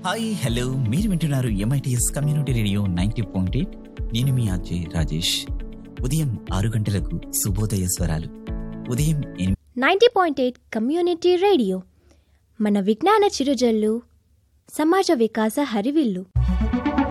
Hi hello, మీరు వింటున్నారు MITS community radio 90.8. నేను మీ ఆర్జే రాజేష్. ఉదయం 6 గంటలకు శుభోదయ స్వరాలు, ఉదయం 90.8 కమ్యూనిటీ రేడియో మన విజ్ఞాన చిరుజల్లు, సమాజ వికాస హరివిల్లు.